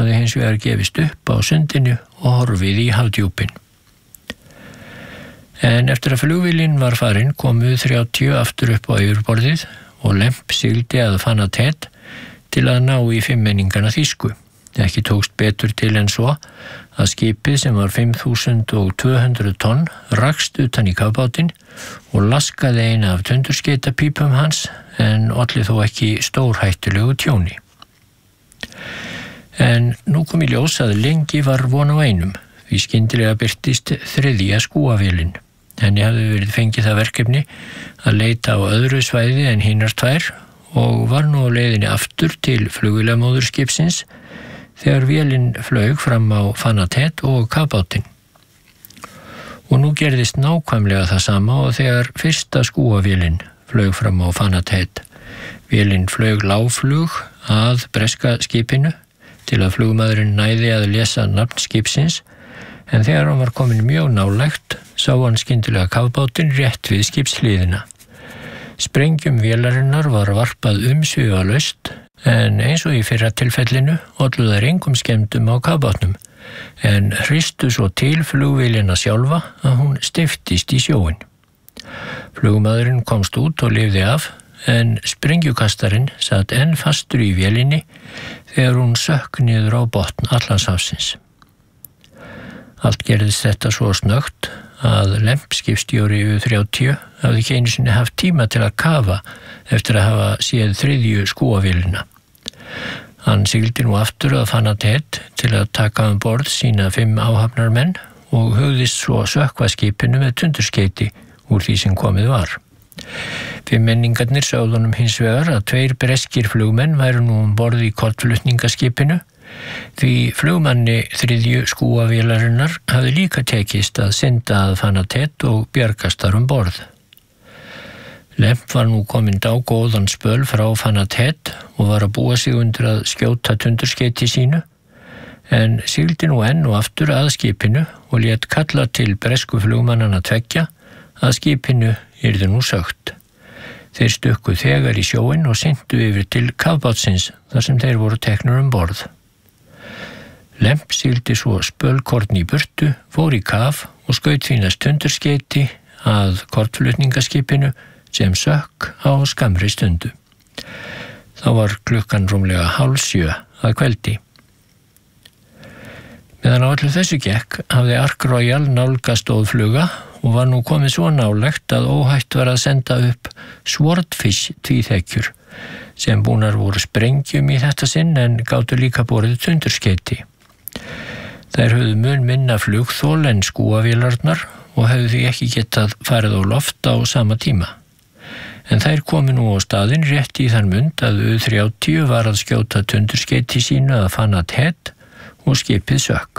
hafði hins vegar gefist upp á sundinu og horfið í hafdjúpin. En eftir að flugvélin var farin komu 30 aftur upp á yfirborðið og Lemp sigldi að Fanatet til að ná í fimmenningana þýsku. Ekki tókst betur til en svo að skipið sem var 5200 tonn rakst utan í kafbátinn og laskaði eina af tundurskeitapípum hans en olli þó ekki stórhættulegu tjóni. En nú kom í ljós að lengi var von á einum, því skyndilega birtist þriðja skúavélin. Henni hafði verið fengið það verkefni að leita á öðru svæði en hinar tvær og var nú á leiðinni aftur til flugvélamóðurskipsins þegar vélin flaug fram á Fanatet og kafbátinn. Og nú gerðist nákvæmlega það sama og þegar fyrsta skúavélin flaug fram á Fanatet. Vélin flaug lágflug að breska skipinu til að flugmaðurinn næði að lesa nafn skipsins, en þegar hann var komin mjög nálægt sá hann skyndilega kafbátinn rétt við skipshlíðina. Sprengjum vélarinnar var varpað umsvifalaust, en eins og í fyrra tilfellinu ollu þær engum skemmdum á kafbátnum, en hristu svo til flugvélina sjálfa að hún steyptist í sjóinn. Flugmaðurinn komst út og lifði af, en sprengjukastarinn sat enn fastur í vélinni þegar hún sökk niður á botn Atlantshafsins. Allt gerðist þetta svo snöggt að Lemp skipstjóri U-30 hafði ekki einu sinni haft tíma til að kafa eftir að hafa séð þriðju skúavélina. Hann sigldi nú aftur að Fanatet til að taka um borð sína 5 áhafnarmenn og hugðist svo sökkva skipinu með tundurskeiti úr því sem komið var. 5 menningarnir sögðu honum hins vegar að 2 breskir flugmenn væru nú um borð í kortflutningaskipinu, því flugmanni þriðju skúavélarinnar hafði líka tekist að synda að Fanatet og bjargast þar um borð. Lemp var nú kominn dágóðan spöl frá Fanatet og var að búa sig undir að skjóta tundurskeiti sínu, en sigldi nú enn og aftur að skipinu og lét kalla til bresku flugmannana 2 að skipinu yrði nú sökkt. Þeir stukku þegar í sjóinn og syndu yfir til kafbátsins þar sem þeir voru teknir um borð. Lemp sigldi svo spölkorn í burtu, fór í kaf og skaut fínast tundurskeiti að kortflutningaskipinu sem sökk á skammri stundu. Þá var klukkan rúmlega 6:30 að kveldi. Meðan á öllu þessu gekk hafði Ark Royal nálgast óðfluga og var nú komið svo nálægt að óhætt var að senda upp Swordfish tvíþekjur sem búnar voru sprengjum í þetta sinn en gátu líka borið tundurskeiti. Þær höfðu mun minna flugþol en skúavélarnar og hefðu því ekki getað farið á loft á sama tíma. En þær komu nú á staðinn rétt í þann mund að U-30 var að skjóta tundurskeiti sínu að Fanatet og skipið sökk.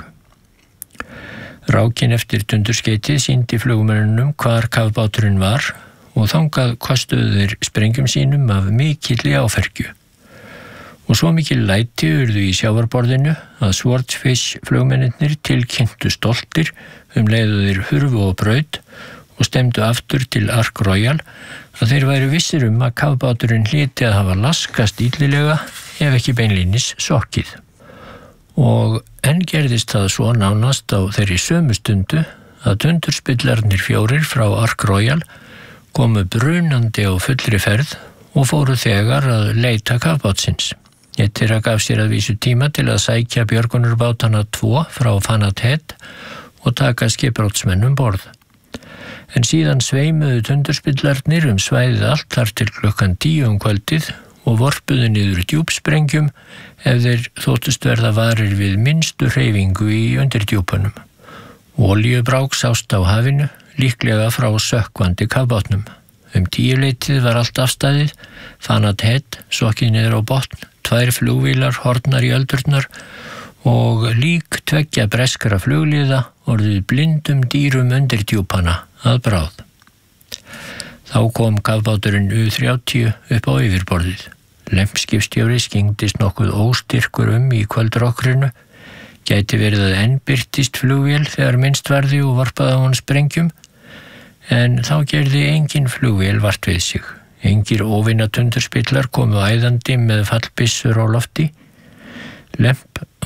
Rákin eftir tundurskeitið sýndi flugmönnunum hvar kafbáturinn var og þangað kostuðu þeir sprengjum sínum af mikilli áfergju. Og svo mikil læti urðu í sjávarborðinu að Swordfish flugmennirnir tilkynntu stoltir leiðu þeir hurfu og braut og stemdu aftur til Ark Royal að þeir væru vissir að kafbáturinn hlyti að hafa laskast illilega ef ekki beinlínis sokkið. Og enn gerðist það svo nánast á þeirri sömu stundu að tundurspillarnir 4 frá Ark Royal komu brunandi á fullri ferð og fóru þegar að leita kafbátsins. Einn þeirra gaf sér að vísu tíma til að sækja björgunarbátana 2 frá Fanatet og taka skipbrotsmenn borð. En síðan sveimuðu tundurspillarnir svæðið allt þar til klukkan 10 kvöldið og vorpuðu niður djúpsprengjum ef þeir þóttust verða varir við minnstu hreyfingu í undirdjúpunum. Olíubrák sást á hafinu, líklega frá sökkvandi kafbátnum. 10-leytið var allt afstæðið, Fanatet sokkið niður á botn, 2 flugvílar horfnar í öldurnar og lík 2 breskra flugliða orðið blindum dýrum undirdjúpana að bráð. Þá kom kafbáturinn U-30 upp á yfirborðið. Lemp skipstjóri skyngdist nokkuð óstyrkur í kvöldrokkrinu. Gæti verið að enn birtist flugvél þegar minnst varði og varpaði á hann sprengjum, en þá gerði engin flugvél vart við sig. Engir óvinna tundurspillar komu æðandi með fallbyssur á lofti. Lemp